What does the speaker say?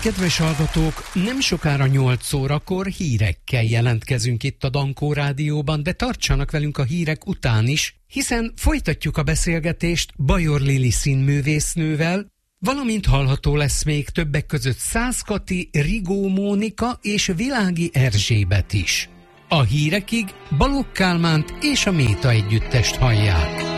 Kedves hallgatók, nem sokára 8 órakor hírekkel jelentkezünk itt a Dankó Rádióban, de tartsanak velünk a hírek után is, hiszen folytatjuk a beszélgetést Bajor Lili színművésznővel, valamint hallható lesz még többek között Szász Kati, Rigó Mónika és Világi Erzsébet is. A hírekig Balogh Kálmánt és a Méta együttest hallják.